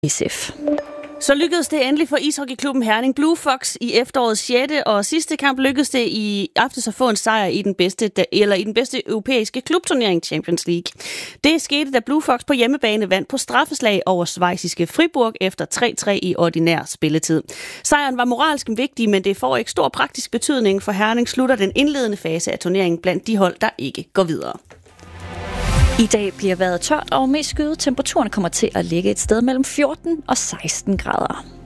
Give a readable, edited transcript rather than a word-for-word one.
SF. Så lykkedes det endelig for ishockeyklubben Herning Blue Fox i efterårets 6. og sidste kamp lykkedes det i aftes at få en sejr i den bedste europæiske klubturnering Champions League. Det skete, da Blue Fox på hjemmebane vandt på straffeslag over schweiziske Fribourg efter 3-3 i ordinær spilletid. Sejren var moralsk vigtig, men det får ikke stor praktisk betydning, for Herning slutter den indledende fase af turneringen blandt de hold, der ikke går videre. I dag bliver vejret tørt og mest skyet. Temperaturen kommer til at ligge et sted mellem 14 og 16 grader.